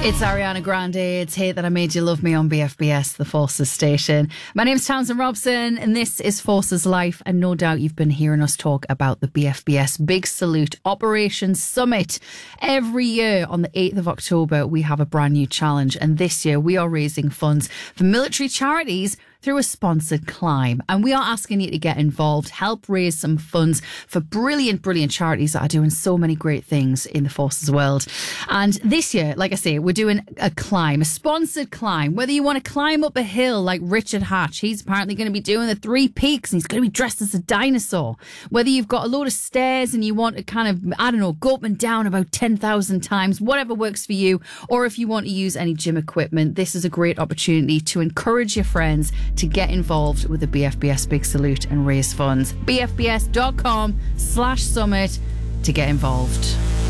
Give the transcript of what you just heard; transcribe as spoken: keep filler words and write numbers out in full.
It's Ariana Grande. It's Hate That I Made You Love Me on B F B S, the Forces station. My name's Townsend Robson, and this is Forces Life. And no doubt you've been hearing us talk about the B F B S Big Salute Operation Summit. Every year on the eighth of October, we have a brand new challenge. And this year, we are raising funds for military charities through a sponsored climb. And we are asking you to get involved, help raise some funds for brilliant, brilliant charities that are doing so many great things in the Forces world. And this year, like I say, we're doing a climb, a sponsored climb. Whether you want to climb up a hill like Richard Hatch, he's apparently going to be doing the three peaks and he's going to be dressed as a dinosaur. Whether you've got a load of stairs and you want to kind of, I don't know, go up and down about ten thousand times, whatever works for you. Or if you want to use any gym equipment, this is a great opportunity to encourage your friends to get involved with the B F B S Big Salute and raise funds. B F B S dot com slash summit to get involved.